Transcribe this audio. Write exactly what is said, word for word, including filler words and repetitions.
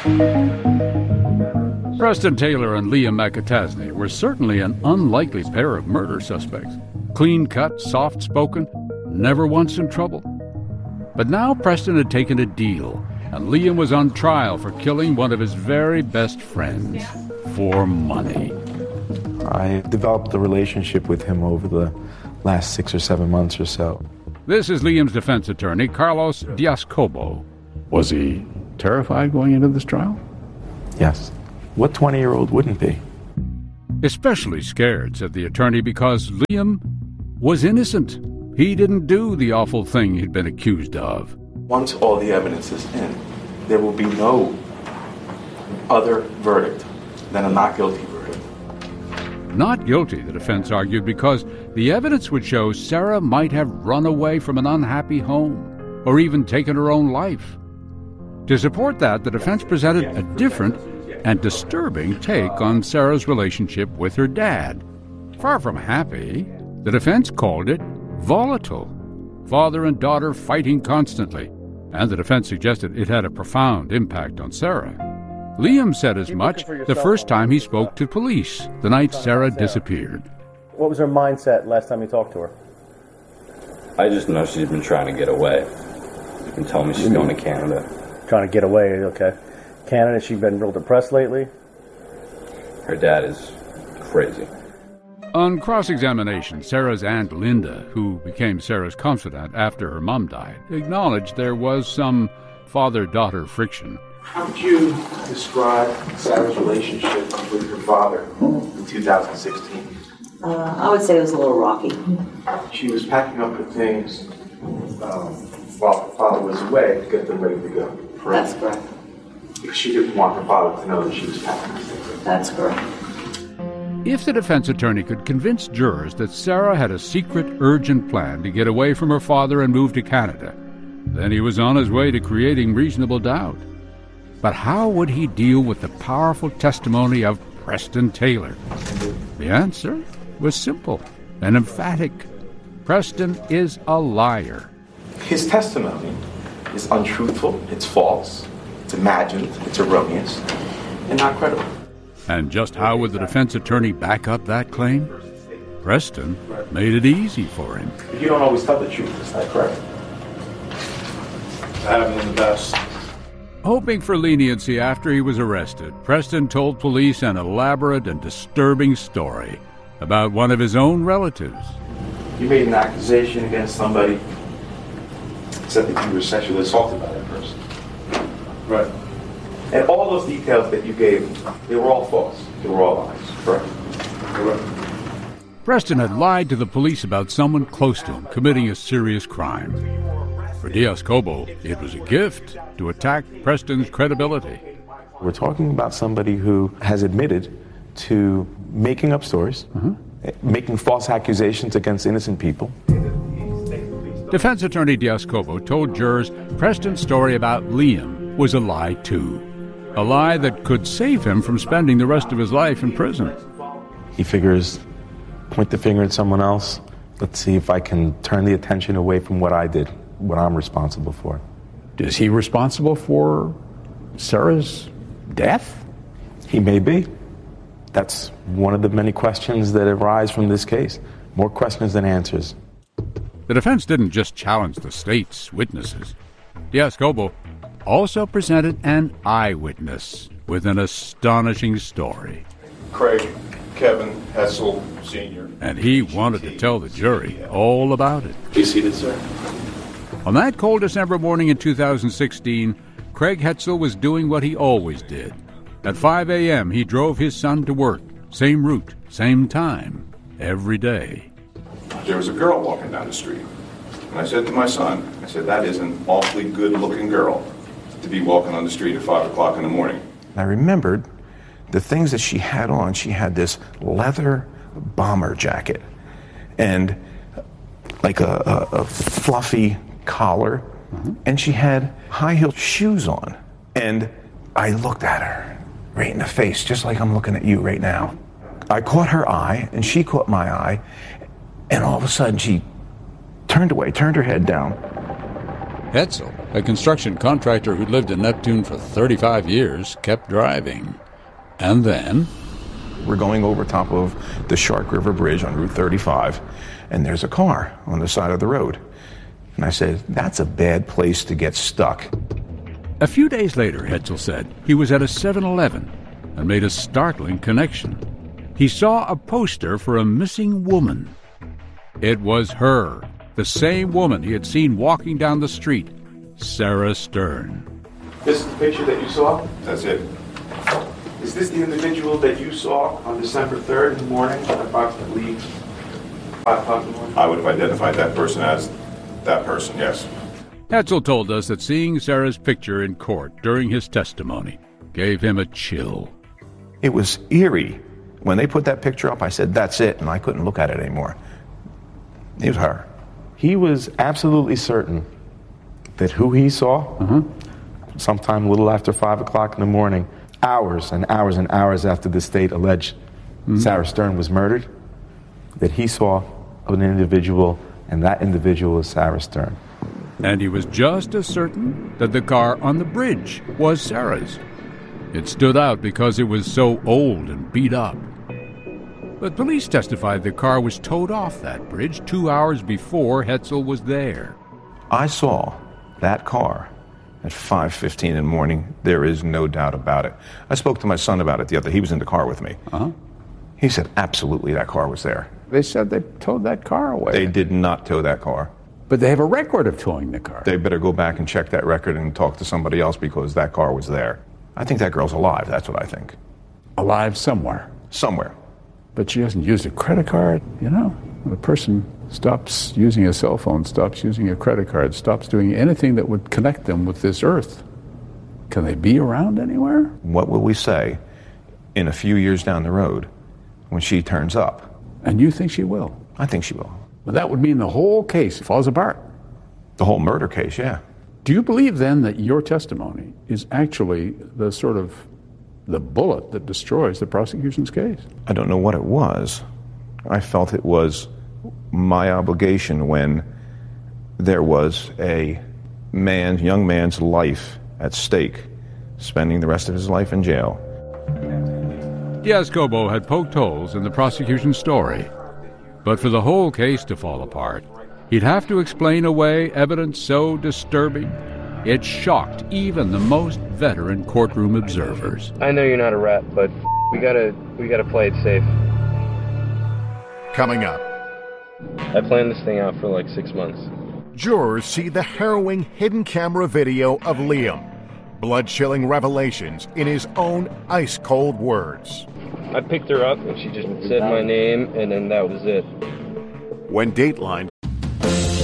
Preston Taylor and Liam McAtasney were certainly an unlikely pair of murder suspects. Clean-cut, soft-spoken, never once in trouble. But now Preston had taken a deal, and Liam was on trial for killing one of his very best friends for money. I developed a relationship with him over the last six or seven months or so. This is Liam's defense attorney, Carlos Diaz-Cobo. Was he terrified going into this trial? Yes. What twenty-year-old wouldn't be? Especially scared, said the attorney, because Liam was innocent. He didn't do the awful thing he'd been accused of. Once all the evidence is in, there will be no other verdict than a not guilty verdict. Not guilty, the defense argued, because the evidence would show Sarah might have run away from an unhappy home or even taken her own life. To support that, the defense presented a different and disturbing take on Sarah's relationship with her dad. Far from happy, the defense called it volatile. Father and daughter fighting constantly, and the defense suggested it had a profound impact on Sarah. Liam said as much the first time he spoke to police, the night Sarah disappeared. What was her mindset last time you talked to her? I just know she's been trying to get away. You can tell me she's going to Canada. Trying to get away, okay. Canada, she's been real depressed lately? Her dad is crazy. On cross-examination, Sarah's Aunt Linda, who became Sarah's confidant after her mom died, acknowledged there was some father-daughter friction. How would you describe Sarah's relationship with her father in two thousand sixteen? Uh, I would say it was a little rocky. She was packing up her things um, while her father was away to get them ready to go. Correct? That's correct. Because she didn't want her father to know that she was packing her things. That's correct. If the defense attorney could convince jurors that Sarah had a secret, urgent plan to get away from her father and move to Canada, then he was on his way to creating reasonable doubt. But how would he deal with the powerful testimony of Preston Taylor? The answer was simple and emphatic. Preston is a liar. His testimony is untruthful, it's false, it's imagined, it's erroneous, and not credible. And just how would the defense attorney back up that claim? Preston made it easy for him. But you don't always tell the truth, is that correct? I haven't in the past. Hoping for leniency after he was arrested, Preston told police an elaborate and disturbing story about one of his own relatives. You made an accusation against somebody, said that you were sexually assaulted by that person. Right. And all those details that you gave, they were all false. They were all lies, correct? Correct. Preston had lied to the police about someone close to him committing a serious crime. For Diaz-Cobo, it was a gift to attack Preston's credibility. We're talking about somebody who has admitted to making up stories, uh-huh. making false accusations against innocent people. Defense attorney Diaz-Cobo told jurors Preston's story about Liam was a lie, too. A lie that could save him from spending the rest of his life in prison. He figures, point the finger at someone else. Let's see if I can turn the attention away from what I did, what I'm responsible for. Is he responsible for Sarah's death? He may be. That's one of the many questions that arise from this case. More questions than answers. The defense didn't just challenge the state's witnesses. Diaz-Cobo also presented an eyewitness with an astonishing story. Craig Kevin Hetzel, Senior And he wanted to tell the jury all about it. Be seated, sir. On that cold December morning in two thousand sixteen, Craig Hetzel was doing what he always did. At five a.m., he drove his son to work. Same route, same time, every day. There was a girl walking down the street. And I said to my son, I said, that is an awfully good-looking girl to be walking on the street at five o'clock in the morning. I remembered the things that she had on. She had this leather bomber jacket and like a, a, a fluffy collar, mm-hmm. and she had high-heeled shoes on. And I looked at her right in the face, just like I'm looking at you right now. I caught her eye, and she caught my eye, and all of a sudden she turned away, turned her head down. Hetzel A construction contractor who'd lived in Neptune for thirty-five years kept driving. And then... We're going over top of the Shark River Bridge on Route thirty-five, and there's a car on the side of the road. And I said, that's a bad place to get stuck. A few days later, Hetzel said, he was at a seven eleven and made a startling connection. He saw a poster for a missing woman. It was her, the same woman he had seen walking down the street, Sarah Stern. This is the picture that you saw? That's it. Is this the individual that you saw on December third in the morning, at approximately five o'clock in the morning? I would have identified that person as that person, yes. Hetzel told us that seeing Sarah's picture in court during his testimony gave him a chill. It was eerie. When they put that picture up, I said, that's it, and I couldn't look at it anymore. It was her. He was absolutely certain that who he saw, Uh-huh. sometime a little after five o'clock in the morning, hours and hours and hours after the state alleged mm-hmm. Sarah Stern was murdered, that he saw an individual, and that individual was Sarah Stern. And he was just as certain that the car on the bridge was Sarah's. It stood out because it was so old and beat up. But police testified the car was towed off that bridge two hours before Hetzel was there. I saw that car at five fifteen in the morning. There is no doubt about it. I spoke to my son about it the other day. He was in the car with me. Uh-huh. He said, absolutely, that car was there. They said they towed that car away. They did not tow that car. But they have a record of towing the car. They better go back and check that record and talk to somebody else because that car was there. I think that girl's alive. That's what I think. Alive somewhere. Somewhere. But she hasn't used a credit card, you know? When a person stops using a cell phone, stops using a credit card, stops doing anything that would connect them with this earth, can they be around anywhere? What will we say in a few years down the road when she turns up? And you think she will? I think she will. Well, that would mean the whole case falls apart. The whole murder case, yeah. Do you believe then that your testimony is actually the sort of the bullet that destroys the prosecution's case? I don't know what it was. I felt it was my obligation when there was a man, young man's life at stake, spending the rest of his life in jail. Diaz-Cobo had poked holes in the prosecution's story. But for the whole case to fall apart, he'd have to explain away evidence so disturbing it shocked even the most veteran courtroom observers. I know you're not a rat, but we gotta we gotta play it safe. Coming up. I planned this thing out for like six months. Jurors see the harrowing hidden camera video of Liam. Blood-chilling revelations in his own ice-cold words. I picked her up and she just said my name and then that was it. When Dateline